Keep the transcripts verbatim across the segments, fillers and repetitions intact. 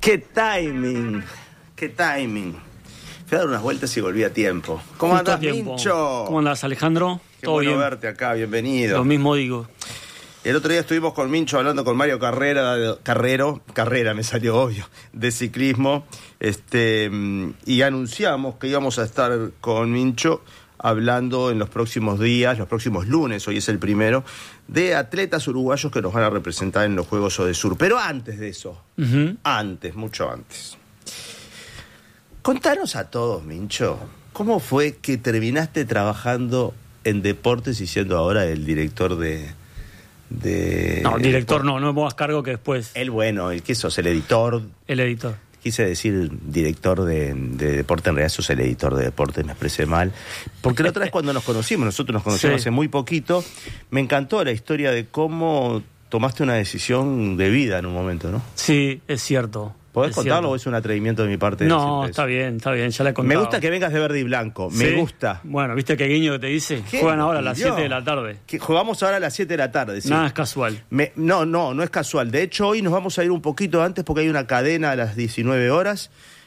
¡Qué timing! ¡Qué timing! Fui a dar unas vueltas y volví a tiempo. ¿Cómo Justo andás, Mincho? ¿Cómo andás, Alejandro? Qué ¿Todo bueno bien? verte acá, bienvenido. Lo mismo digo. El otro día estuvimos con Mincho hablando con Mario Carrera, de, Carrero, Carrera me salió obvio, de ciclismo, este, y anunciamos que íbamos a estar con Mincho hablando en los próximos días, los próximos lunes, hoy es el primero, de atletas uruguayos que nos van a representar en los Juegos Odesur. Pero antes de eso, uh-huh. antes, mucho antes. Contanos a todos, Mincho, ¿cómo fue que terminaste trabajando en deportes y siendo ahora el director de... de no, director no, no me pongas cargo que después... El bueno, el que sos, el editor... El editor. Quise decir director de, de deporte, en realidad sos el editor de deporte, me expresé mal. Porque la otra vez cuando nos conocimos, nosotros nos conocimos sí. hace muy poquito, me encantó la historia de cómo tomaste una decisión de vida en un momento, ¿no? Sí, es cierto. ¿Podés es contarlo cierto. o es un atrevimiento de mi parte? No, está bien, está bien, ya le he contado. Me gusta que vengas de verde y blanco, me ¿Sí? gusta. Bueno, ¿viste qué guiño que te dice? Juegan ahora a las siete de la tarde. Que jugamos ahora a las siete de la tarde, sí. Nada es casual. Me, no, no, no es casual. De hecho, hoy nos vamos a ir un poquito antes porque hay una cadena a las diecinueve horas.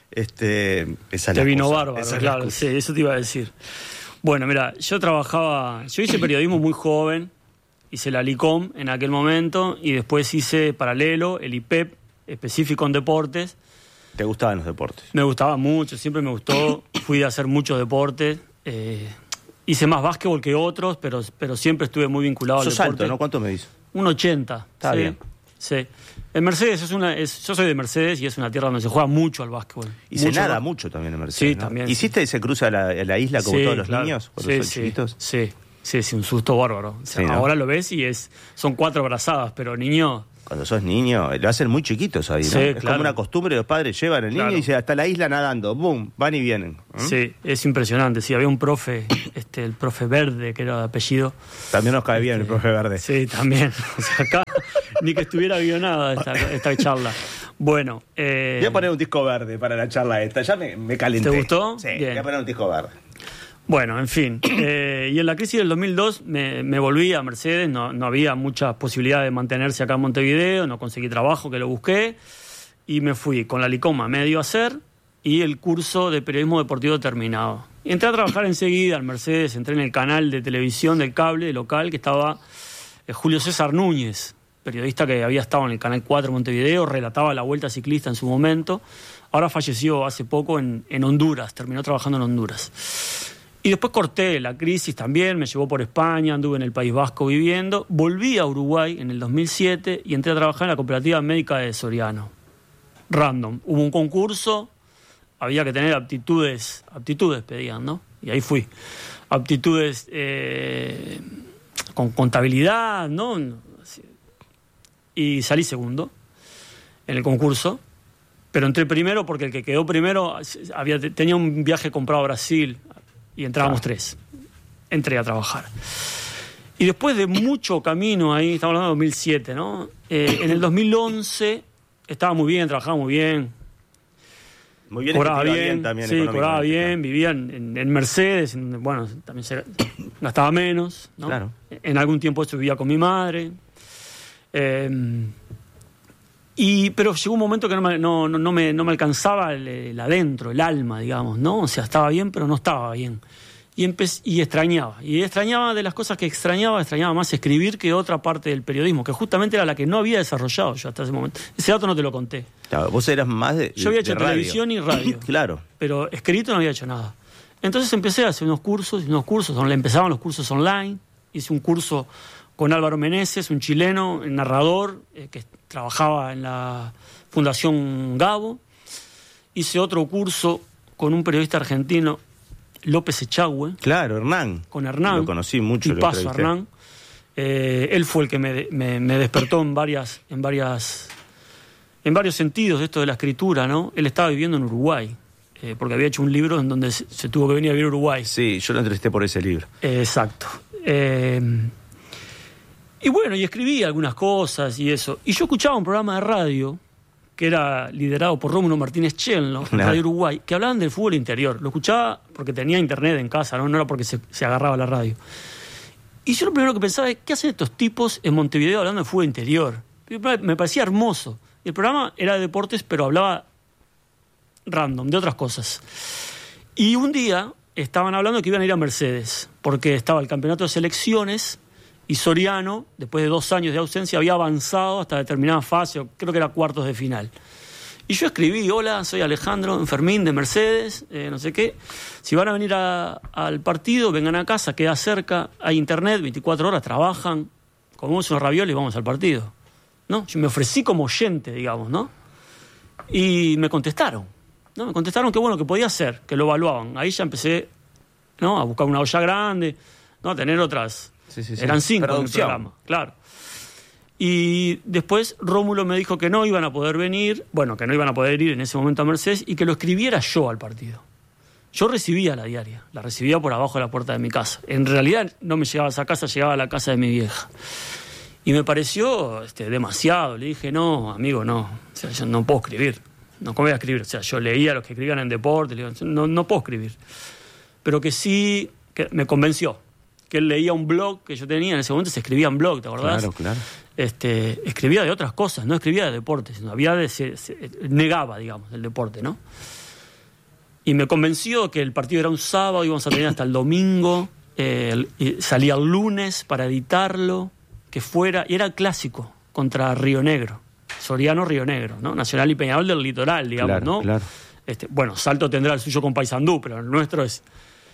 Este, esa es te la vino cosa, bárbaro, esa claro, sí, eso te iba a decir. Bueno, mira, yo trabajaba, yo hice periodismo muy joven, hice la LICOM en aquel momento y después hice paralelo, el I P E P, específico en deportes. ¿Te gustaban los deportes? Me gustaba mucho, siempre me gustó, fui a hacer muchos deportes, eh, hice más básquetbol que otros, pero, pero siempre estuve muy vinculado al deporte. Sos alto, ¿no? ¿Cuánto me dices? un ochenta. Está sí, bien. Sí. En Mercedes es una, es, yo soy de Mercedes y es una tierra donde se juega mucho al básquetbol. Y se mucho nada más. mucho también en Mercedes, Sí, ¿no? también. ¿Hiciste sí. ese cruce a la, a la isla como sí, todos los claro. niños cuando sí, son sí, chiquitos? Sí, sí, sí, un susto bárbaro. O sea, sí, ¿no? Ahora lo ves y es son cuatro brazadas, pero niño... Cuando sos niño, lo hacen muy chiquitos ahí, ¿no? Sí, es claro. como una costumbre, los padres llevan al niño Claro. y dicen hasta la isla nadando, boom, van y vienen. ¿Mm? Sí, es impresionante. Sí, había un profe, este, el profe Verde, que era de apellido. También nos cae bien este, el profe Verde. Sí, también. O sea, acá ni que estuviera guionada esta, esta charla. Bueno. Eh, Voy a poner un disco verde para la charla esta, ya me, me calenté. ¿Te gustó? Sí, Bien. voy a poner un disco verde. Bueno, en fin. Eh, y en la crisis del dos mil dos me, me volví a Mercedes, no, no había mucha posibilidad de mantenerse acá en Montevideo, no conseguí trabajo, que lo busqué, y me fui con la Licoma medio a hacer y el curso de periodismo deportivo terminado. Y entré a trabajar enseguida en Mercedes, entré en el canal de televisión del cable local que estaba eh, Julio César Núñez, periodista que había estado en el Canal cuatro Montevideo, relataba la Vuelta Ciclista en su momento, ahora falleció hace poco en, en Honduras, terminó trabajando en Honduras. Y después corté, la crisis también, me llevó por España, anduve en el País Vasco viviendo, volví a Uruguay en el dos mil siete y entré a trabajar en la Cooperativa Médica de Soriano. Random, hubo un concurso, había que tener aptitudes, aptitudes pedían, ¿no? Y ahí fui. Aptitudes eh, con contabilidad, ¿no? Y salí segundo en el concurso, pero entré primero porque el que quedó primero había, tenía un viaje comprado a Brasil, y entrábamos ah. tres. Entré a trabajar. Y después de mucho camino ahí, estamos hablando de dos mil siete, ¿no? Eh, en el dos mil once estaba muy bien, trabajaba muy bien. Muy bien, cobraba bien, bien también. Sí, cobraba bien, vivía en, en Mercedes, en, bueno, también se gastaba menos, ¿no? Claro. En algún tiempo vivía con mi madre. Eh, Y, pero llegó un momento que no me, no, no, no me, no me alcanzaba el, el adentro, el alma, digamos, ¿no? O sea, estaba bien, pero no estaba bien. Y, empe- y extrañaba. Y extrañaba de las cosas que extrañaba, extrañaba más escribir que otra parte del periodismo, que justamente era la que no había desarrollado yo hasta ese momento. Ese dato no te lo conté. Claro, vos eras más de Yo había hecho de radio. televisión y radio. Claro. Pero escrito no había hecho nada. Entonces empecé a hacer unos cursos, unos cursos donde empezaban los cursos online. Hice un curso con Álvaro Meneses, un chileno, un narrador, eh, que trabajaba en la Fundación Gabo. Hice otro curso con un periodista argentino, López Echagüe. Claro, Hernán. Con Hernán. Lo conocí mucho. Y paso a Hernán. Eh, él fue el que me, me, me despertó en varias, en varias, en varios sentidos de esto de la escritura, ¿no? Él estaba viviendo en Uruguay, eh, porque había hecho un libro en donde se, se tuvo que venir a vivir a Uruguay. Sí, yo lo entrevisté por ese libro. Eh, exacto. Eh, y bueno, y escribí algunas cosas y eso. Y yo escuchaba un programa de radio que era liderado por Rómulo Martínez Chelno, en Radio Uruguay, que hablaban del fútbol interior. Lo escuchaba porque tenía internet en casa, no, no era porque se, se agarraba la radio. Y yo lo primero que pensaba es, ¿qué hacen estos tipos en Montevideo hablando de fútbol interior? Me parecía hermoso. Y el programa era de deportes, pero hablaba random, de otras cosas. Y un día estaban hablando que iban a ir a Mercedes, porque estaba el campeonato de selecciones y Soriano, después de dos años de ausencia, había avanzado hasta determinada fase, creo que era cuartos de final. Y yo escribí: hola, soy Alejandro Enfermín de Mercedes, eh, no sé qué. Si van a venir a, al partido, vengan a casa, queda cerca, hay internet, veinticuatro horas, trabajan, comemos unos ravioles y vamos al partido. ¿No? Yo me ofrecí como oyente, digamos, ¿no? Y me contestaron, ¿no? Me contestaron que bueno, que podía ser, que lo evaluaban. Ahí ya empecé, ¿no?, a buscar una olla grande, ¿no?, a tener otras. Sí, sí, sí. Eran cinco en el programa, claro. Y después Rómulo me dijo que no iban a poder venir, bueno, que no iban a poder ir en ese momento a Mercedes, y que lo escribiera yo al partido. Yo recibía la diaria, la recibía por abajo de la puerta de mi casa. En realidad no me llegaba a esa casa, llegaba a la casa de mi vieja. Y me pareció este, demasiado. Le dije: no, amigo, no. O sea, yo no puedo escribir. No, ¿cómo voy a escribir? O sea, yo leía a los que escribían en deporte. Le digo, no, no puedo escribir. Pero que sí, que me convenció. Que él leía un blog que yo tenía. En ese momento se escribía en blog, ¿te acordás? Claro, claro. Este, escribía de otras cosas, no escribía de deportes. Sino había de, se, se, negaba, digamos, el deporte, ¿no? Y me convenció que el partido era un sábado, íbamos a tener hasta el domingo. Eh, y salía el lunes para editarlo. Que fuera, y era clásico contra Río Negro, Soriano Río Negro, ¿no? Nacional y Peñarol del Litoral, digamos, claro, ¿no? Claro. Este, bueno, Salto tendrá el suyo con Paysandú, pero el nuestro es.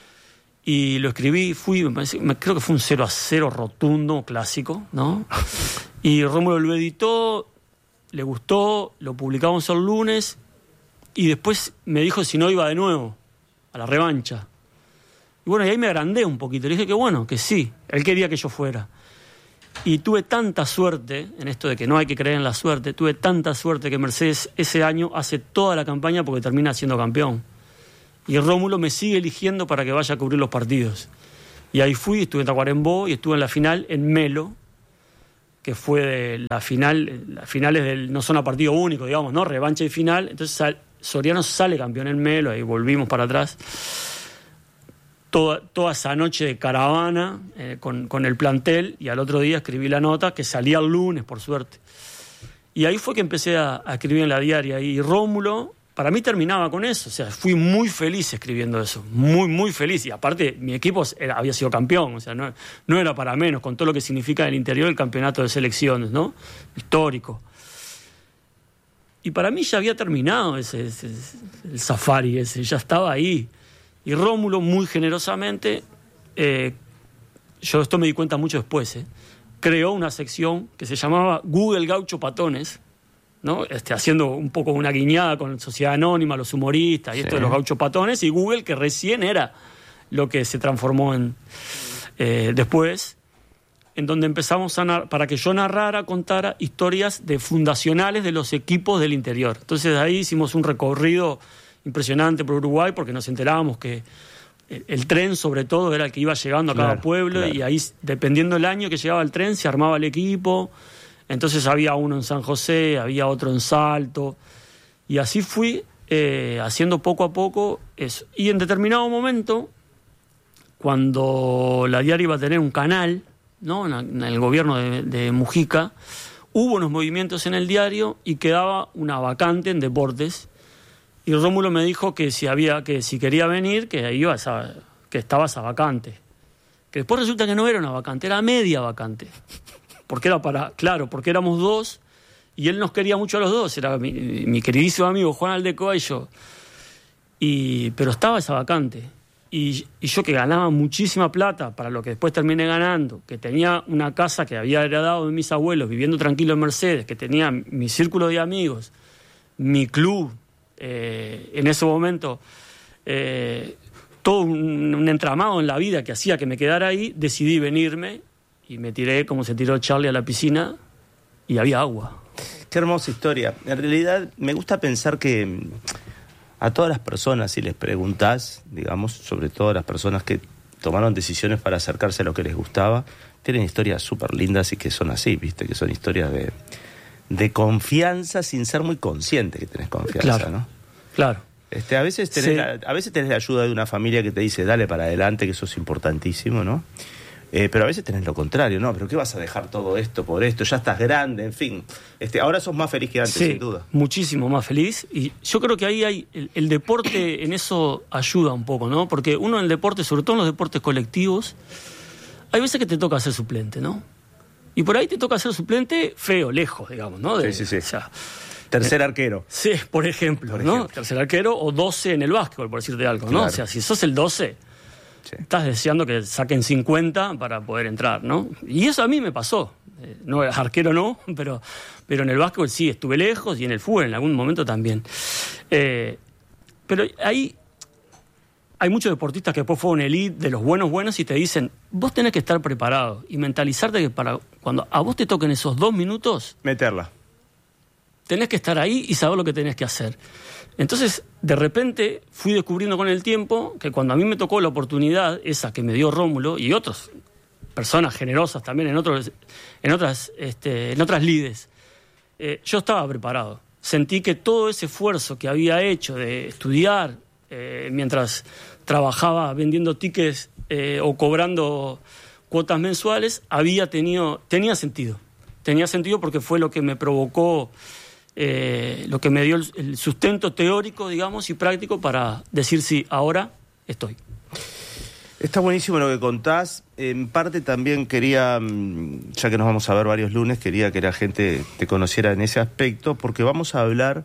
Y lo escribí, fui, me parece, me, creo que fue un cero a cero rotundo, clásico, ¿no? Y Rómulo lo editó, le gustó, lo publicamos el lunes, y después me dijo si no iba de nuevo a la revancha. Y bueno, y ahí me agrandé un poquito, le dije que bueno, que sí, él quería que yo fuera. Y tuve tanta suerte, en esto de que no hay que creer en la suerte, tuve tanta suerte que Mercedes ese año hace toda la campaña porque termina siendo campeón. Y Rómulo me sigue eligiendo para que vaya a cubrir los partidos. Y ahí fui, estuve en Tacuarembó y estuve en la final en Melo, que fue de la final, las finales del, no son a partido único, digamos, ¿no? Revancha y final. Entonces sal, Soriano sale campeón en Melo, ahí volvimos para atrás. Toda, toda esa noche de caravana eh, con, con el plantel, y al otro día escribí la nota que salía el lunes, por suerte. Y ahí fue que empecé a, a escribir en la diaria. Y Rómulo, para mí terminaba con eso. O sea, fui muy feliz escribiendo eso. Muy, muy feliz. Y aparte, mi equipo era, había sido campeón. O sea, no, no era para menos, con todo lo que significa en el interior el campeonato de selecciones, ¿no? Histórico. Y para mí ya había terminado ese, ese, el safari ese. Ya estaba ahí. Y Rómulo, muy generosamente, eh, yo esto me di cuenta mucho después, eh, creó una sección que se llamaba Google Gaucho Patones, ¿no? Este, haciendo un poco una guiñada con Sociedad Anónima, los humoristas y sí. Esto de los Gaucho Patones, y Google, que recién era lo que se transformó en eh, después, en donde empezamos a narrar, para que yo narrara, contara historias de fundacionales de los equipos del interior. Entonces de ahí hicimos un recorrido impresionante por Uruguay, porque nos enterábamos que el, el tren, sobre todo, era el que iba llegando a cada claro, pueblo, claro. Y ahí, dependiendo del año que llegaba el tren, se armaba el equipo. Entonces había uno en San José, había otro en Salto, y así fui eh, haciendo poco a poco eso. Y en determinado momento, cuando la diaria iba a tener un canal, ¿no?, en, en el gobierno de, de Mujica, hubo unos movimientos en el diario y quedaba una vacante en deportes. Y Rómulo me dijo que si había, que si quería venir, que iba esa, que estaba esa vacante. Que después resulta que no era una vacante, era media vacante. Porque era para, claro, porque éramos dos y él nos quería mucho a los dos. Era mi, mi queridísimo amigo Juan Aldecoa y yo. Y, pero estaba esa vacante. Y, y yo, que ganaba muchísima plata para lo que después terminé ganando, que tenía una casa que había heredado de mis abuelos, viviendo tranquilo en Mercedes, que tenía mi círculo de amigos, mi club. Eh, en ese momento eh, todo un, un entramado en la vida que hacía que me quedara ahí, decidí venirme y me tiré como se tiró Charlie a la piscina y había agua. Qué hermosa historia. En realidad me gusta pensar que a todas las personas, si les preguntás, digamos, sobre todo a las personas que tomaron decisiones para acercarse a lo que les gustaba, tienen historias súper lindas y que son así, ¿viste? Que son historias de... de confianza sin ser muy consciente que tenés confianza, claro, ¿no? Claro. Este, a veces tenés, sí. la, a veces tenés la ayuda de una familia que te dice dale para adelante, que eso es importantísimo, ¿no? Eh, pero a veces tenés lo contrario, ¿no? ¿Pero qué vas a dejar todo esto por esto? Ya estás grande, en fin. Este, ahora sos más feliz que antes, sí, sin duda. Muchísimo más feliz. Y yo creo que ahí hay el, el deporte en eso ayuda un poco, ¿no? Porque uno en el deporte, sobre todo en los deportes colectivos, hay veces que te toca ser suplente, ¿no? Y por ahí te toca ser suplente feo, lejos, digamos, ¿no? De, sí, sí, sí. O sea, Tercer eh, arquero. Sí, por ejemplo, por ¿no? ejemplo. Tercer arquero o doce en el básquetbol, por decirte algo, ¿no? Claro. O sea, si sos el doce... Sí. Estás deseando que saquen cincuenta para poder entrar, ¿no? Y eso a mí me pasó. Eh, no, arquero no, pero, pero en el básquetbol sí, estuve lejos y en el fútbol en algún momento también. Eh, pero ahí hay muchos deportistas que después fueron elite, de los buenos buenos, y te dicen, vos tenés que estar preparado y mentalizarte que para cuando a vos te toquen esos dos minutos... Meterla. Tenés que estar ahí y saber lo que tenés que hacer. Entonces, de repente, fui descubriendo con el tiempo que cuando a mí me tocó la oportunidad, esa que me dio Rómulo, y otras personas generosas también en, otros, en, otras, este, en otras lides, eh, yo estaba preparado. Sentí que todo ese esfuerzo que había hecho de estudiar eh, mientras trabajaba vendiendo tickets eh, o cobrando cuotas mensuales, había tenido, tenía sentido. Tenía sentido porque fue lo que me provocó... Eh, lo que me dio el, el sustento teórico, digamos, y práctico para decir sí, ahora estoy. Está buenísimo lo que contás. En parte también quería, ya que nos vamos a ver varios lunes, quería que la gente te conociera en ese aspecto, porque vamos a hablar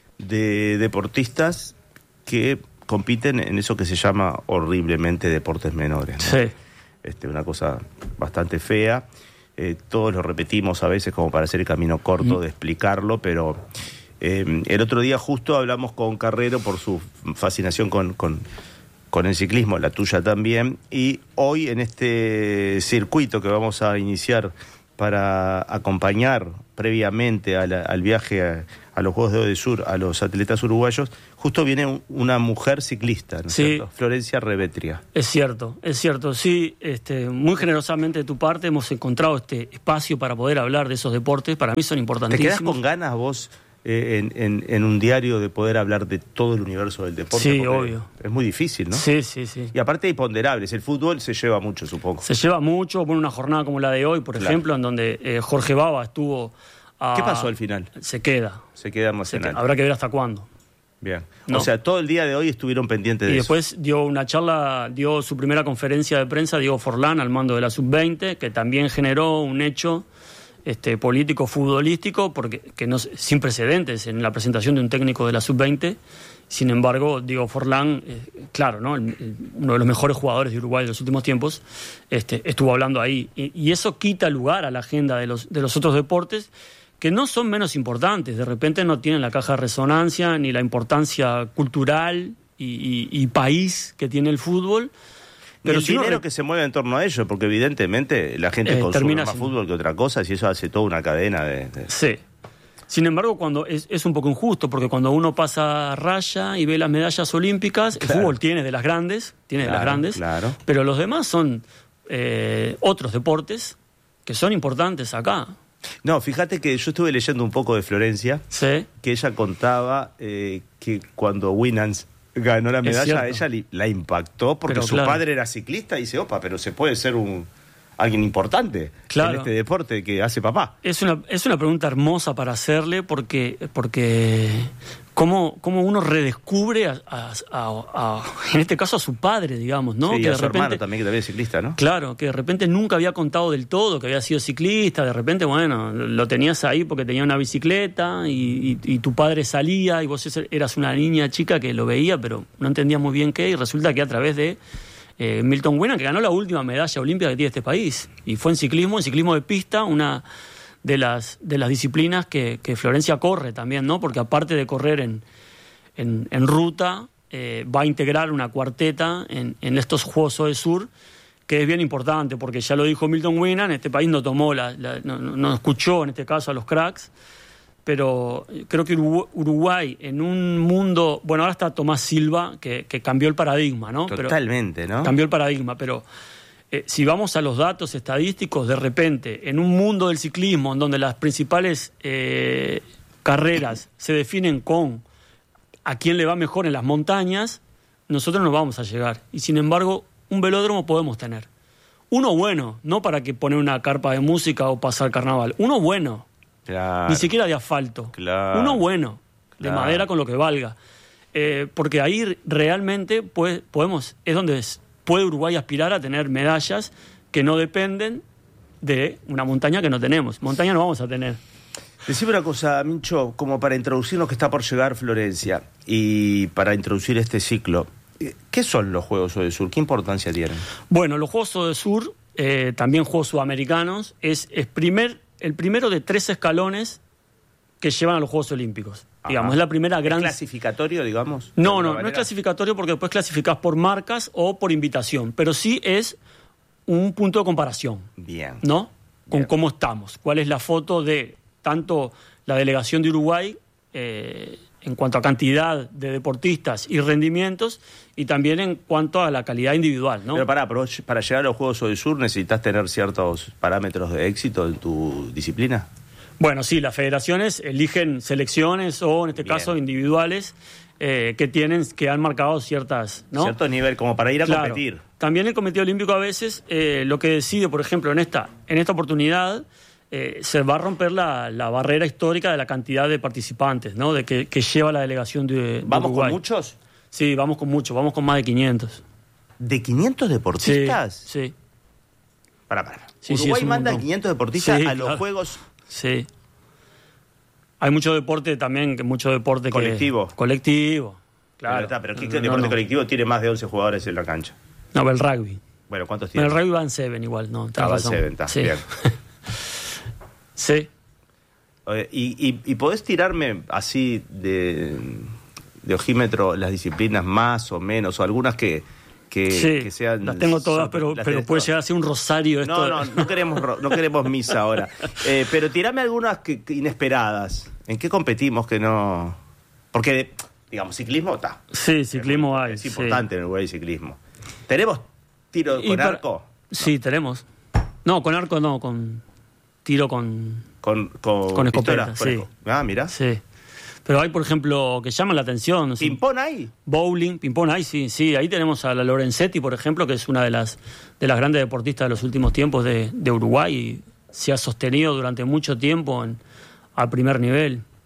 de deportistas que compiten en eso que se llama horriblemente deportes menores, ¿no? Sí. Este, una cosa bastante fea. Eh, todos lo repetimos a veces como para hacer el camino corto mm. de explicarlo, pero eh, el otro día justo hablamos con Carrero por su fascinación con, con, con el ciclismo, la tuya también, y hoy en este circuito que vamos a iniciar para acompañar previamente a la, al viaje a, a los Juegos de Odesur a los atletas uruguayos, justo viene un, una mujer ciclista, ¿no es sí. cierto? Florencia Revetria. Es cierto, es cierto, sí, este, muy generosamente de tu parte hemos encontrado este espacio para poder hablar de esos deportes, para mí son importantísimos. ¿Te quedás con ganas vos eh, en, en, en un diario de poder hablar de todo el universo del deporte? Sí, obvio. Es muy difícil, ¿no? Sí, sí, sí. Y aparte hay ponderables, el fútbol se lleva mucho, supongo. Se lleva mucho, bueno, una jornada como la de hoy, por claro. ejemplo, en donde eh, Jorge Baba estuvo... A... ¿Qué pasó al final? Se queda. Se queda emocional. Se queda. Habrá que ver hasta cuándo. Bien. No. O sea, todo el día de hoy estuvieron pendientes de y eso. Y después dio una charla, dio su primera conferencia de prensa, Diego Forlán, al mando de la sub veinte, que también generó un hecho este, político, futbolístico, porque que no, sin precedentes en la presentación de un técnico de la sub veinte. Sin embargo, Diego Forlán, eh, claro, ¿no? El, el, uno de los mejores jugadores de Uruguay de los últimos tiempos, este, estuvo hablando ahí. Y, y eso quita lugar a la agenda de los, de los otros deportes, que no son menos importantes, de repente no tienen la caja de resonancia ni la importancia cultural y, y, y país que tiene el fútbol. Pero el si dinero re... que se mueve en torno a ello, porque evidentemente la gente eh, consume más sin... fútbol que otra cosa, y eso hace toda una cadena de... de... Sí. Sin embargo, cuando es, es un poco injusto, porque cuando uno pasa raya y ve las medallas olímpicas, claro. El fútbol tiene de las grandes, tiene claro, de las grandes, claro. Pero los demás son eh, otros deportes que son importantes acá. No, fíjate que yo estuve leyendo un poco de Florencia, sí. Que ella contaba eh, que cuando Winans ganó la medalla, a ella li, la impactó porque pero, su claro. padre era ciclista y dice, opa, pero se puede ser un alguien importante claro. en este deporte que hace papá. Es una, es una pregunta hermosa para hacerle porque, porque cómo, cómo uno redescubre a, a, a, a, en este caso a su padre, digamos, ¿no? Sí, que a de su repente, hermano también, que también es ciclista, ¿no? Claro, que de repente nunca había contado del todo que había sido ciclista, de repente, bueno, lo tenías ahí porque tenía una bicicleta y, y, y tu padre salía y vos eras una niña chica que lo veía, pero no entendías muy bien qué, y resulta que a través de Eh, Milton Winans, que ganó la última medalla olímpica que tiene este país, y fue en ciclismo, en ciclismo de pista, una de las de las disciplinas que, que Florencia corre también, ¿no? Porque aparte de correr en, en, en ruta, eh, va a integrar una cuarteta en, en estos Juegos Odesur, que es bien importante, porque ya lo dijo Milton Winans, este país no tomó la, la no, no escuchó en este caso a los cracks, pero creo que Uruguay en un mundo... Bueno, ahora está Tomás Silva, que, que cambió el paradigma, ¿no? Totalmente, pero, ¿no? Cambió el paradigma, pero eh, si vamos a los datos estadísticos, de repente, en un mundo del ciclismo, en donde las principales eh, carreras se definen con a quién le va mejor en las montañas, nosotros no vamos a llegar. Y sin embargo, un velódromo podemos tener. Uno bueno, no para que poner una carpa de música o pasar carnaval. Uno bueno. Claro. Ni siquiera de asfalto. Claro. Uno bueno, Claro. de madera con lo que valga. Eh, porque ahí realmente pues, podemos, es donde puede Uruguay aspirar a tener medallas que no dependen de una montaña que no tenemos. Montaña no vamos a tener. Decime una cosa, Mincho, como para introducirnos que está por llegar Florencia y para introducir este ciclo, ¿qué son los Juegos Odesur? ¿Qué importancia tienen? Bueno, los Juegos Odesur, eh, también Juegos Sudamericanos, es, es primer, el primero de tres escalones que llevan a los Juegos Olímpicos. Ajá. Digamos, es la primera gran... ¿Es clasificatorio, digamos? No, no, no es clasificatorio porque después clasificás por marcas o por invitación, pero sí es un punto de comparación. Bien. ¿No? Con Bien. cómo estamos. ¿Cuál es la foto de tanto la delegación de Uruguay eh, en cuanto a cantidad de deportistas y rendimientos y también en cuanto a la calidad individual, ¿no? Pero pará, pero para llegar a los Juegos Odesur necesitas tener ciertos parámetros de éxito en tu disciplina. Bueno, sí, las federaciones eligen selecciones o, en este Bien. caso, individuales eh, que tienen, que han marcado ciertas, ¿no? Cierto nivel, como para ir a Claro. competir. También el Comité Olímpico a veces eh, lo que decide, por ejemplo, en esta, en esta oportunidad, eh, se va a romper la, la barrera histórica de la cantidad de participantes, ¿no? De que, que lleva la delegación de, de ¿Vamos Uruguay. con muchos? Sí, vamos con muchos, vamos con más de quinientos. ¿De quinientos Sí, deportistas? sí, Pará, pará. Sí, sí, Uruguay es un manda montón. quinientos deportistas Sí, a los claro. Juegos... sí. Hay mucho deporte también, que mucho deporte Colectivo. que... Colectivo. Claro. Pero, está, pero ¿qué No, deporte no. colectivo tiene más de once jugadores en la cancha? No, pero el rugby. Bueno, ¿cuántos En tiene? el rugby van seven igual, no, tenés Ah, van razón. seven, está, Sí. bien. Sí. Eh, y, y, y podés tirarme así de, de ojímetro las disciplinas más o menos, o algunas que, que, Sí, que sean... las tengo todas, son- pero, las pero tenés puede todas. llegar a ser un rosario esto. No, de- no, no queremos, ro- no queremos misa ahora. Eh, pero tirame algunas que, que inesperadas. ¿En qué competimos que no...? Porque, digamos, ciclismo está. Sí, ciclismo hay. Es sí. importante en Uruguay el ciclismo. ¿Tenemos tiro Y con para- arco? Sí, tenemos. No, con arco no, con tiro con... Con, con, Con pistola, escopeta, con sí. esco- Ah, mira. Sí. Pero hay, por ejemplo, que llaman la atención. no sé, ¿Ping-pong ahí? Bowling, ping-pong, ahí sí, sí. Ahí tenemos a la Lorenzetti, por ejemplo, que es una de las, de las grandes deportistas de los últimos tiempos de, de Uruguay y se ha sostenido durante mucho tiempo en, al primer nivel.